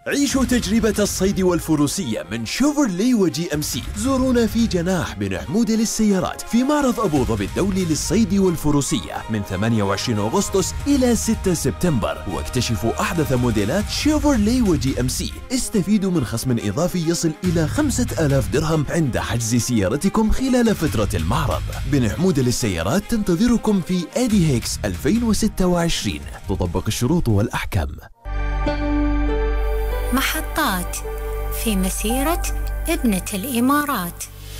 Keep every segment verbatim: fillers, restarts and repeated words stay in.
عيشوا تجربة الصيد والفروسية من شيفروليه وجي ام سي. زورونا في جناح بن حمودة للسيارات في معرض أبو ظبي الدولي للصيد والفروسية من ثمانية وعشرين أغسطس إلى ستة سبتمبر، واكتشفوا أحدث موديلات شيفروليه وجي ام سي. استفيدوا من خصم إضافي يصل إلى خمسة آلاف درهم عند حجز سيارتكم خلال فترة المعرض. بن حمودة للسيارات تنتظركم في إيدي هيكس ألفين وستة وعشرين. تطبق الشروط والأحكام. محطات في مسيرة ابنة الإمارات.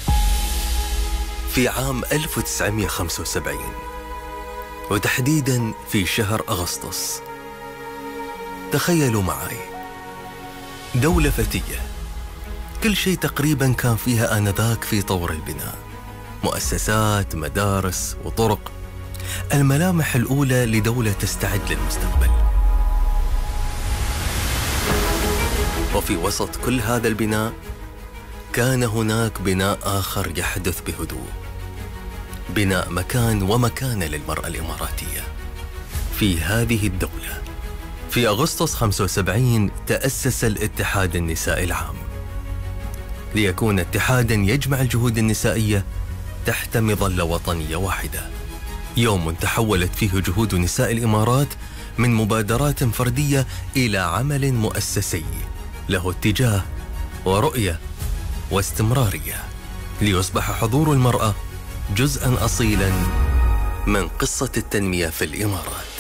في عام ألف وتسعمئة وخمسة وسبعين، وتحديداً في شهر أغسطس، تخيلوا معي دولة فتية كل شيء تقريباً كان فيها آنذاك في طور البناء، مؤسسات، مدارس وطرق، الملامح الأولى لدولة تستعد للمستقبل. وفي وسط كل هذا البناء كان هناك بناء آخر يحدث بهدوء، بناء مكان ومكانة للمرأة الإماراتية في هذه الدولة. في أغسطس خمسة وسبعين تأسس الاتحاد النسائي العام ليكون اتحاداً يجمع الجهود النسائية تحت مظلة وطنية واحدة. يوم تحولت فيه جهود نساء الإمارات من مبادرات فردية إلى عمل مؤسسي له اتجاه ورؤية واستمرارية، ليصبح حضور المرأة جزءاً أصيلاً من قصة التنمية في الإمارات.